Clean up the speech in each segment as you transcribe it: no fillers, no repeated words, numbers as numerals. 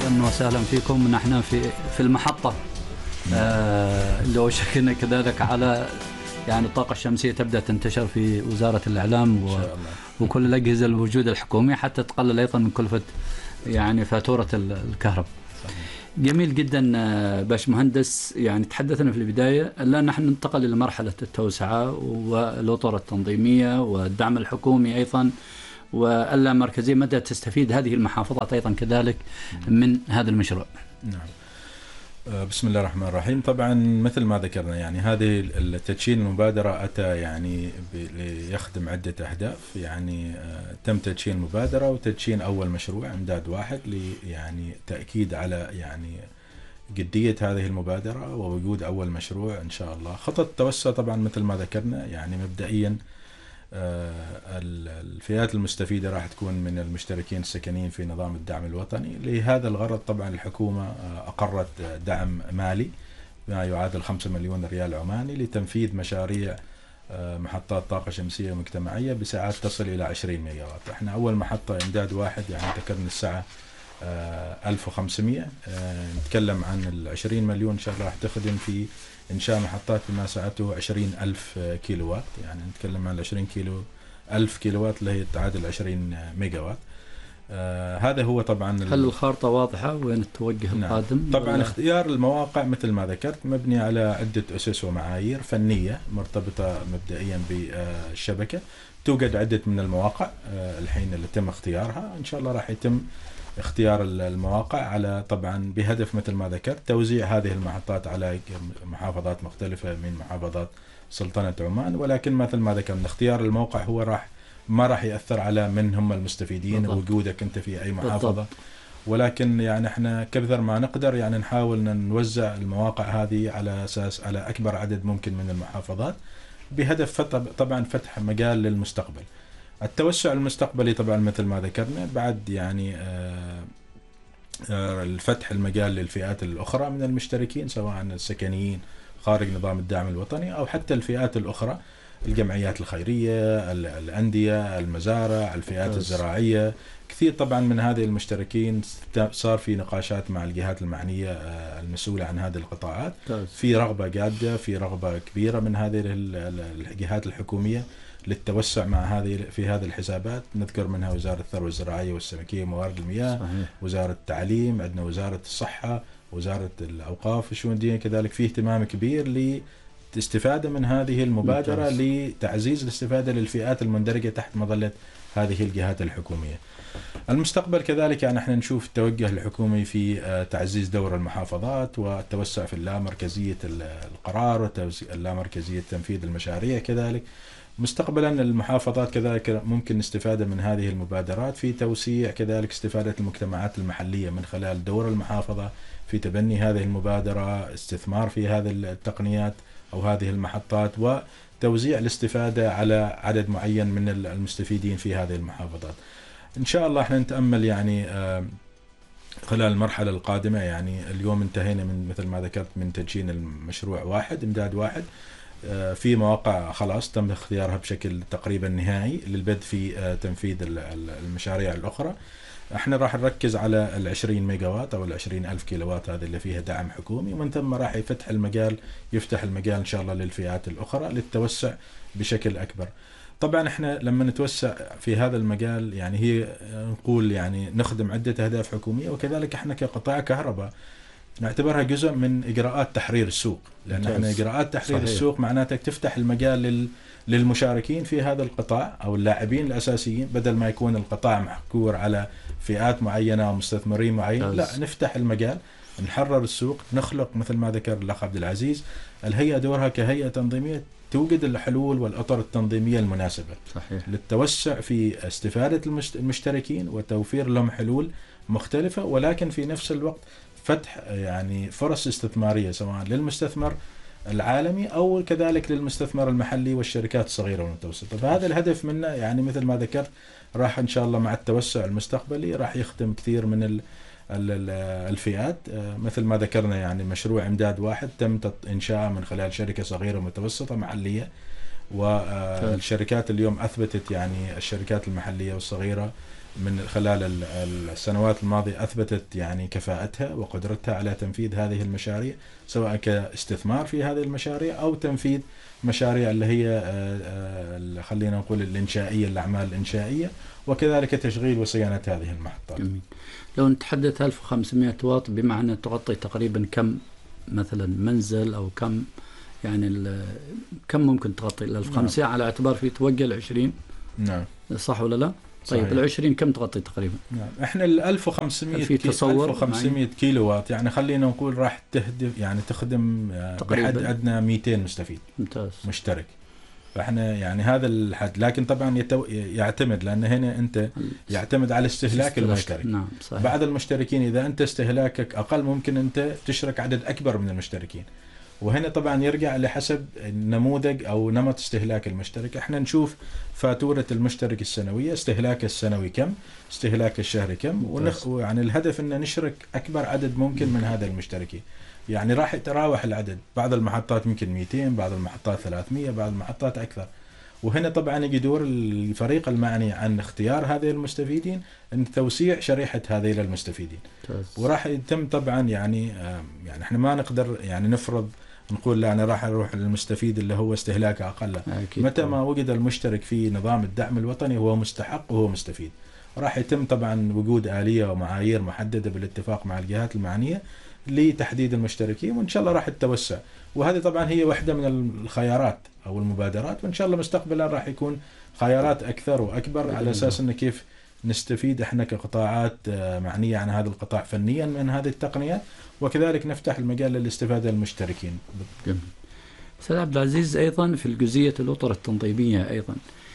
أهلا وسهلا فيكم. نحن في المحطة اللي وشكلنا كذلك على يعني الطاقة الشمسية تبدأ تنتشر في وزارة الإعلام وكل الأجهزة الوجود الحكومي حتى تقلل أيضا من كلفة يعني فاتورة الكهرباء. جميل جدا باش مهندس. يعني تحدثنا في البداية الآن نحن ننتقل إلى مرحلة التوسعة والأطر التنظيمية والدعم الحكومي أيضا واللامركزية. متى تستفيد هذه المحافظات أيضا كذلك من هذا المشروع؟ نعم. بسم الله الرحمن الرحيم. طبعا مثل ما ذكرنا يعني هذه التدشين المبادرة أتى يعني ليخدم عدة أهداف. يعني تم تدشين المبادرة وتدشين أول مشروع إمداد واحد يعني تأكيد على يعني جدية هذه المبادرة ووجود أول مشروع إن شاء الله. خطة التوسع طبعا مثل ما ذكرنا يعني مبدئيا الفئات المستفيدة راح تكون من المشتركين السكنيين في نظام الدعم الوطني. لهذا الغرض طبعا الحكومة أقرت دعم مالي ما يعادل 5 مليون ريال عماني لتنفيذ مشاريع محطات طاقة شمسية مجتمعية بسعات تصل إلى 20 ميجاوات. احنا أول محطة إمداد واحد يعني ذكرنا السعة 1500. نتكلم عن 20 مليون إن شاء الله راح تخدم في إنشاء محطات بما سعته 20,000 كيلووات. يعني نتكلم عن 20,000 كيلووات اللي هي تعادل 20 ميجاوات. هذا هو طبعا. هل الخارطة واضحة وين التوجه القادم؟ طبعا اختيار المواقع مثل ما ذكرت مبني على عدة أسس ومعايير فنية مرتبطة مبدئيا بالشبكة. توجد عدة من المواقع الحين اللي تم اختيارها. إن شاء الله راح يتم اختيار المواقع على طبعا بهدف مثل ما ذكرت توزيع هذه المحطات على محافظات مختلفة من محافظات سلطنة عمان. ولكن مثل ما ذكرنا اختيار الموقع هو ما راح يأثر على من هم المستفيدين وجودك انت في اي محافظة بالضبط. ولكن يعني احنا كثر ما نقدر يعني نحاول نوزع المواقع هذه على اساس على اكبر عدد ممكن من المحافظات بهدف طبعا فتح مجال للمستقبل. التوسع المستقبلي طبعا مثل ما ذكرنا بعد يعني الفتح المجال للفئات الأخرى من المشتركين سواء السكنيين خارج نظام الدعم الوطني أو حتى الفئات الأخرى الجمعيات الخيرية الأندية المزارع الفئات الزراعية. كثير طبعا من هذه المشتركين صار في نقاشات مع الجهات المعنية المسؤولة عن هذه القطاعات. في رغبة جادة في رغبة كبيرة من هذه الجهات الحكومية للتوسع مع في هذه الحسابات. نذكر منها وزارة الثروة الزراعية والسمكية وموارد المياه صحيح. وزارة التعليم عندنا وزارة الصحة وزارة الأوقاف والشؤون الدينية كذلك. في اهتمام كبير لاستفادة من هذه المبادرة لتعزيز الاستفادة للفئات المندرجة تحت مظلة هذه الجهات الحكومية. المستقبل كذلك يعني احنا نشوف التوجه الحكومي في تعزيز دور المحافظات والتوسع في اللامركزية القرار واللامركزية تنفيذ المشاريع. كذلك مستقبلا المحافظات كذلك ممكن الاستفادة من هذه المبادرات في توسيع كذلك استفادة المجتمعات المحلية من خلال دور المحافظة في تبني هذه المبادرة استثمار في هذه التقنيات أو هذه المحطات وتوزيع الاستفادة على عدد معين من المستفيدين في هذه المحافظات. إن شاء الله احنا نتأمل يعني خلال المرحلة القادمة. يعني اليوم انتهينا من مثل ما ذكرت من تدشين المشروع واحد إمداد واحد. في مواقع خلاص تم اختيارها بشكل تقريبا نهائي للبدء في تنفيذ المشاريع الأخرى. احنا راح نركز على 20 ميجاوات أو 20,000 كيلووات هذه اللي فيها دعم حكومي ومن ثم راح يفتح المجال إن شاء الله للفئات الأخرى للتوسع بشكل أكبر. طبعا احنا لما نتوسع في هذا المجال يعني هي نقول يعني نخدم عدة أهداف حكومية وكذلك احنا كقطاع كهرباء نعتبرها جزء من إجراءات تحرير السوق. لأن احنا إجراءات تحرير صحيح. السوق معناتها تفتح المجال للمشاركين في هذا القطاع أو اللاعبين الأساسيين بدل ما يكون القطاع محكور على فئات معينة ومستثمرين معين. لا نفتح المجال نحرر السوق نخلق مثل ما ذكر الأخ عبد العزيز الهيئة دورها كهيئة تنظيمية توجد الحلول والأطر التنظيمية المناسبة صحيح. للتوسع في استفادة المشتركين وتوفير لهم حلول مختلفة ولكن في نفس الوقت فتح يعني فرص استثمارية سواء للمستثمر العالمي أو كذلك للمستثمر المحلي والشركات الصغيرة والمتوسطة. فهذا الهدف منا يعني مثل ما ذكرت راح إن شاء الله مع التوسع المستقبلي راح يخدم كثير من الفئات. مثل ما ذكرنا يعني مشروع إمداد واحد تم إنشاءه من خلال شركة صغيرة ومتوسطة محلية والشركات اليوم أثبتت يعني الشركات المحلية والصغيرة من خلال السنوات الماضية أثبتت يعني كفاءتها وقدرتها على تنفيذ هذه المشاريع، سواء كاستثمار في هذه المشاريع أو تنفيذ مشاريع اللي هي خلينا نقول الإنشائية، الأعمال الإنشائية، وكذلك تشغيل وصيانة هذه المحطات. جميل. لو نتحدث 1500 واط بمعنى تغطي تقريبا كم مثلا منزل، أو كم يعني كم ممكن تغطي 1500 على اعتبار في توقع 20؟ نعم صح ولا لا؟ طيب ال20 كم تغطي تقريبا؟ نعم احنا ال 1500 كيلو وات يعني خلينا نقول راح تهدف يعني تخدم بحد ادنى 200 مستفيد. ممتاز. مشترك. فاحنا يعني هذا الحد، لكن طبعا يعتمد، لان هنا انت يعتمد على استهلاك المشترك. نعم صحيح. بعض المشتركين اذا انت استهلاكك اقل ممكن انت تشرك عدد اكبر من المشتركين، وهنا طبعا يرجع لحسب النموذج او نمط استهلاك المشترك. احنا نشوف فاتورة المشترك السنوية، استهلاك السنوي كم، استهلاك الشهري كم، يعني الهدف ان نشرك اكبر عدد ممكن من هذا المشتركين. يعني راح يتراوح العدد، بعض المحطات يمكن 200، بعض المحطات 300، بعض المحطات اكثر. وهنا طبعا يجي دور الفريق المعني عن اختيار هذه المستفيدين ان توسيع شريحة هذه المستفيدين. وراح يتم طبعا يعني احنا ما نقدر يعني نفرض نقول لا أنا راح أروح للمستفيد اللي هو استهلاكه أقل. متى ما وجد المشترك في نظام الدعم الوطني هو مستحق وهو مستفيد. راح يتم طبعا وجود آلية ومعايير محددة بالاتفاق مع الجهات المعنية لتحديد المشتركين، وإن شاء الله راح تتوسع. وهذه طبعا هي واحدة من الخيارات أو المبادرات، وإن شاء الله مستقبلا راح يكون خيارات أكثر وأكبر على أساس أن كيف نستفيد احنا كقطاعات معنية عن هذا القطاع فنيا من هذه التقنيات، وكذلك نفتح المجال للاستفادة للمشتركين. جميل. أستاذ عبد العزيز، أيضا في الجزئية الأطر التنظيمية أيضا،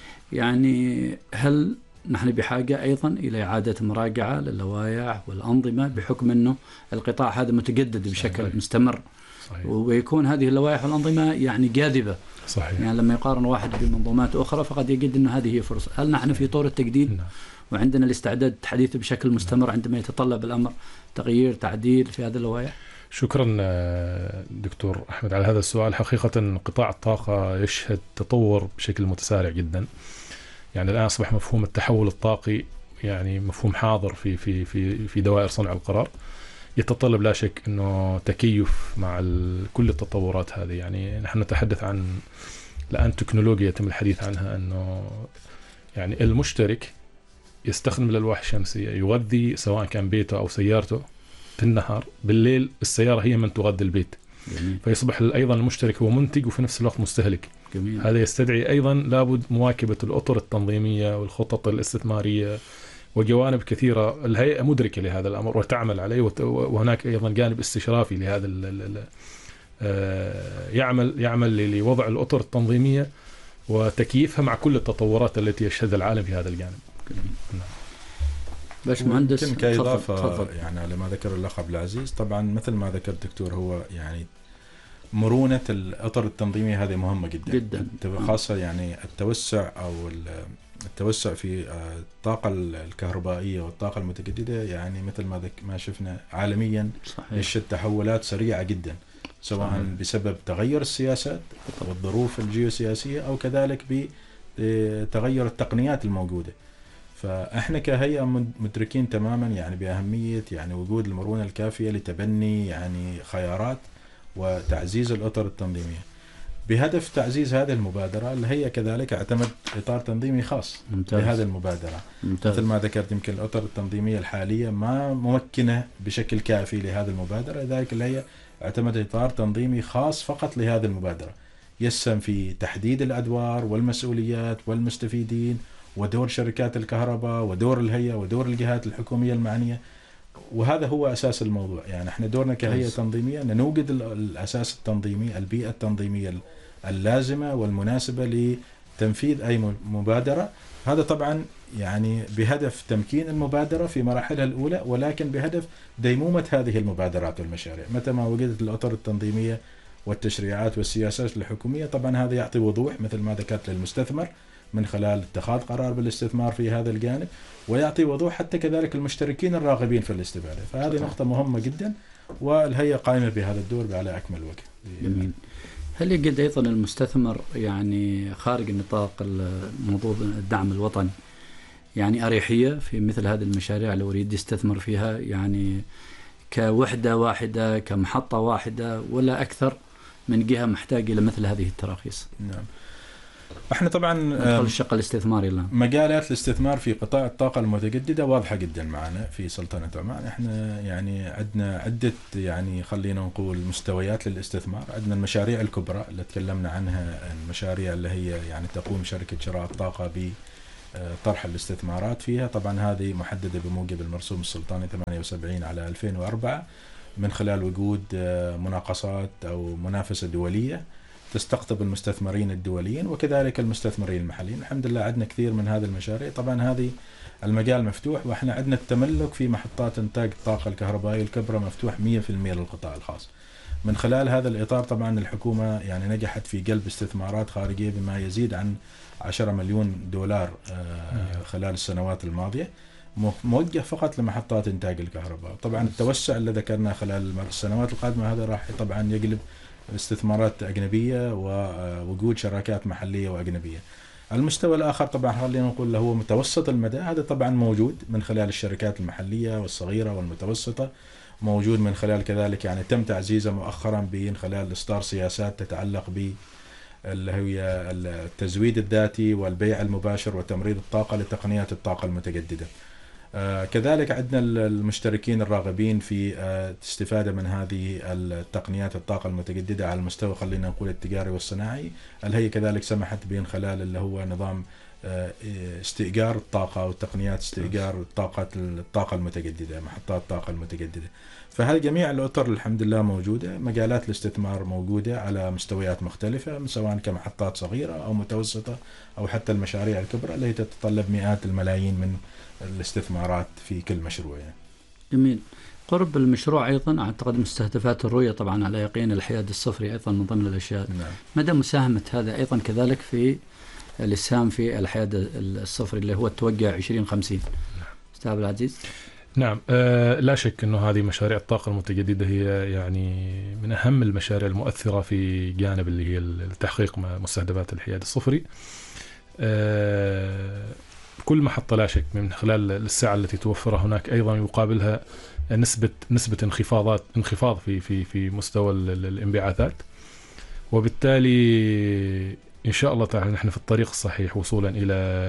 يعني هل نحن بحاجة أيضا إلى إعادة مراجعة للوائح والأنظمة بحكم أنه القطاع هذا متجدد بشكل صحيح. مستمر صحيح. ويكون هذه اللوائح والأنظمة يعني جاذبة صحيح. يعني لما يقارن واحد بمنظومات أخرى فقد يجد أنه هذه هي فرصة. هل نحن في طور التجديد وعندنا الاستعداد تحديثه بشكل مستمر عندما يتطلب الأمر تغيير تعديل في هذه اللوائح؟ شكرا دكتور أحمد على هذا السؤال. حقيقة قطاع الطاقة يشهد تطور بشكل متسارع جدا. يعني الآن أصبح مفهوم التحول الطاقي يعني مفهوم حاضر في دوائر صنع القرار، يتطلب لا شك أنه تكيف مع كل التطورات هذه. يعني نحن نتحدث عن الآن تكنولوجيا يتم الحديث عنها، أنه يعني المشترك يستخدم الألواح الشمسية يغذي سواء كان بيته أو سيارته في النهار، بالليل السيارة هي من تغذي البيت. جميل. فيصبح أيضا المشترك هو منتج وفي نفس الوقت مستهلك. جميل. هذا يستدعي أيضا لابد مواكبة الأطر التنظيمية والخطط الاستثمارية وجوانب كثيرة. الهيئة مدركة لهذا الأمر وتعمل عليه، وهناك أيضا جانب استشرافي لهذا يعمل لوضع الأطر التنظيمية وتكييفها مع كل التطورات التي يشهدها العالم في هذا الجانب. نعم. باش مهندس كإضافة يعني على ما ذكر الأخ عبد العزيز، طبعا مثل ما ذكر الدكتور هو يعني مرونة الأطر التنظيمية هذه مهمة جدا خاصة يعني التوسع في الطاقة الكهربائية والطاقة المتجددة. يعني مثل ما شفنا عالميا يشهد تحولات سريعة جدا، سواء صحيح. بسبب تغير السياسات والظروف الجيوسياسية أو كذلك بتغير التقنيات الموجودة. فإحنا كهيئة مدركين تماما يعني بأهمية يعني وجود المرونة الكافية لتبني يعني خيارات وتعزيز الأطر التنظيمية. بهدف تعزيز هذه المبادرة الهيئة كذلك اعتمد إطار تنظيمي خاص لهذه المبادرة. مثل ما ذكرت يمكن الأطر التنظيمية الحالية ما ممكنة بشكل كافي لهذه المبادرة، لذلك الهيئة اعتمد إطار تنظيمي خاص فقط لهذه المبادرة، يسهم في تحديد الأدوار والمسؤوليات والمستفيدين ودور شركات الكهرباء ودور الهيئة ودور الجهات الحكومية المعنية. وهذا هو أساس الموضوع. يعني احنا دورنا كهيئة تنظيمية أن نوجد الأساس التنظيمي، البيئة التنظيمية اللازمة والمناسبة لتنفيذ أي مبادرة. هذا طبعا يعني بهدف تمكين المبادرة في مراحلها الأولى، ولكن بهدف ديمومة هذه المبادرات والمشاريع. متى ما وجدت الأطر التنظيمية والتشريعات والسياسات الحكومية طبعا هذا يعطي وضوح مثل ما ذكرت للمستثمر من خلال اتخاذ قرار بالاستثمار في هذا الجانب، ويعطي وضوح حتى كذلك المشتركين الراغبين في الاستفادة. فهذه نقطة مهمة جدا، والهيئة قائمة بهذا الدور على أكمل وجه. جميل. هل يجد أيضا المستثمر يعني خارج نطاق موضوع الدعم الوطني يعني أريحية في مثل هذه المشاريع لو يريد يستثمر فيها، يعني كوحدة واحدة كمحطة واحدة ولا أكثر من جهة محتاجة إلى مثل هذه التراخيص؟ نعم. احنا طبعا ندخل الشق الاستثماري الآن. مجالات الاستثمار في قطاع الطاقة المتجددة واضحة جدا معنا في سلطنة عمان. احنا يعني عندنا عدة يعني خلينا نقول مستويات للاستثمار. عندنا المشاريع الكبرى اللي تكلمنا عنها، المشاريع اللي هي يعني تقوم شركة شراء الطاقة بطرح الاستثمارات فيها. طبعا هذه محددة بموجب المرسوم السلطاني 78 على 2004 من خلال وجود مناقصات أو منافسة دولية تستقطب المستثمرين الدوليين وكذلك المستثمرين المحليين. الحمد لله عندنا كثير من هذه المشاريع. طبعا هذه المجال مفتوح، واحنا عندنا التملك في محطات انتاج الطاقة الكهربائية الكبرى مفتوح 100% للقطاع الخاص. من خلال هذا الإطار طبعا الحكومة يعني نجحت في جلب استثمارات خارجية بما يزيد عن 10 مليون دولار خلال السنوات الماضية، موجه فقط لمحطات انتاج الكهرباء. طبعا التوسع اللي ذكرناه خلال السنوات القادمة هذا راح طبعا يجلب استثمارات أجنبية ووجود شراكات محلية وأجنبية. المستوى الآخر طبعا خلينا نقول له هو متوسط المدى، هذا طبعا موجود من خلال الشركات المحلية والصغيرة والمتوسطة، موجود من خلال كذلك يعني تم تعزيزه مؤخرا من خلال إصدار سياسات تتعلق ب اللي هي التزويد الذاتي والبيع المباشر وتمرير الطاقة لتقنيات الطاقة المتجددة. كذلك عندنا المشتركين الراغبين في الاستفادة من هذه التقنيات الطاقة المتجددة على المستوى خلينا نقول التجاري والصناعي. الهيئة كذلك سمحت من خلال اللي هو نظام استئجار الطاقة أو تقنيات استئجار الطاقة المتجددة، محطات الطاقة المتجددة. فهذه جميع الأطر الحمد لله موجودة. مجالات الاستثمار موجودة على مستويات مختلفة، سواء كمحطات صغيرة أو متوسطة أو حتى المشاريع الكبرى التي تتطلب مئات الملايين من الاستثمارات في كل مشروع. جميل. قرب المشروع أيضا أعتقد مستهدفات الرؤية طبعا على يقين الحياد الصفري أيضا من ضمن الأشياء. نعم. مدى مساهمة هذا أيضا كذلك في الإسهام في الحياد الصفري اللي هو التوجه 2050؟ أستاذ عبد العزيز. نعم، لا شك أنه هذه مشاريع الطاقة المتجددة هي يعني من أهم المشاريع المؤثرة في جانب اللي هي التحقيق مستهدفات الحياد الصفري. كل محطة لا شك من خلال السعة التي توفرها هناك أيضا يقابلها نسبة انخفاض في مستوى الانبعاثات، وبالتالي إن شاء الله تعالى نحن في الطريق الصحيح وصولا إلى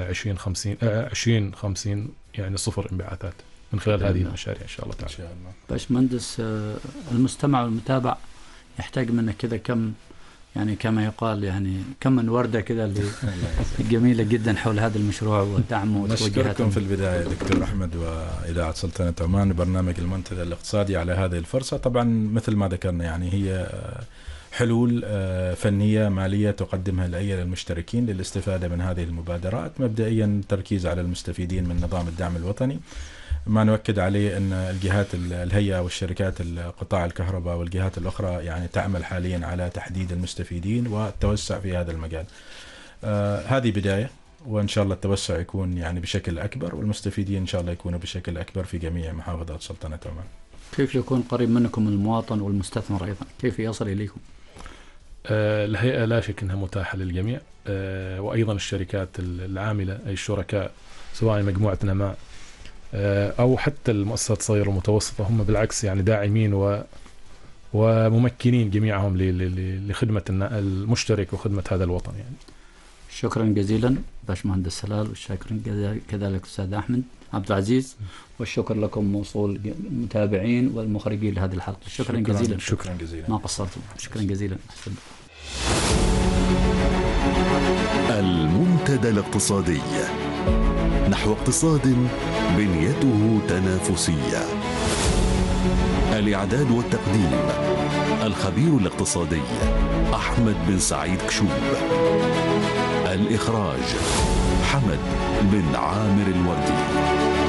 2050 يعني صفر انبعاثات من خلال هذه المشاريع إن شاء الله تعالى. إن شاء الله. باش مهندس، المستمع والمتابع يحتاج منك كذا كم يعني كما يقال يعني كم من وردة كذا اللي جميلة جدا حول هذا المشروع ودعمه وتوجيهاته. نشكركم في البداية دكتور أحمد وإذاعة سلطنة عمان برنامج المنتدى الاقتصادي على هذه الفرصة. طبعا مثل ما ذكرنا يعني هي حلول فنية مالية تقدمها الهيئة للمشتركين للاستفادة من هذه المبادرات. مبدئيا تركيز على المستفيدين من نظام الدعم الوطني. ما نؤكد عليه أن الجهات الهيئة والشركات القطاع الكهرباء والجهات الأخرى يعني تعمل حاليا على تحديد المستفيدين والتوسع في هذا المجال. هذه بداية، وإن شاء الله التوسع يكون يعني بشكل أكبر والمستفيدين إن شاء الله يكونوا بشكل أكبر في جميع محافظات سلطنة عمان. كيف يكون قريب منكم المواطن والمستثمر أيضا؟ كيف يصل إليكم؟ الهيئة لا شك أنها متاحة للجميع، وأيضا الشركات العاملة أي الشركاء سواء مجموعة نماء أو حتى المؤسسات الصغيرة والمتوسطة هم بالعكس يعني داعمين وممكنين جميعهم لخدمة المشترك وخدمة هذا الوطن يعني. شكرا جزيلا باشمهندس سلال، وشكرا كذلك أستاذ أحمد عبد العزيز، والشكر لكم موصول المتابعين والمخرجين لهذه الحلقة. شكرا جزيلا. شكرا جزيلا. ما قصرتم. شكرا جزيلا. المنتدى الاقتصادي نحو اقتصاد بنيته تنافسية. الإعداد والتقديم الخبير الاقتصادي أحمد بن سعيد كشوب. الإخراج حمد بن عامر الوردي.